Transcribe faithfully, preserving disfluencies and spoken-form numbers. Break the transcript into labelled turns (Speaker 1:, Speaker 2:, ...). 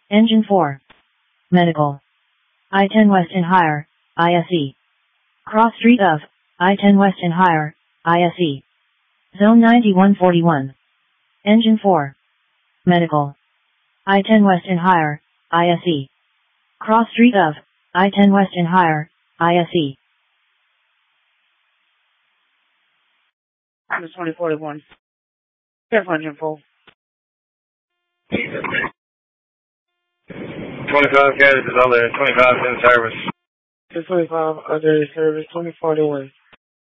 Speaker 1: Engine four. Medical. I ten West and higher, I S E. Cross street of, I ten West and higher, I S E. Zone ninety-one forty-one. Engine four. Medical. I ten West and higher, I S E. Cross street of, I ten West and higher, I S E.
Speaker 2: twenty forty-one. Careful, engine full.
Speaker 3: twenty-five Kansas is on there. twenty-five in service.
Speaker 2: two twenty-five under service, twenty forty-one.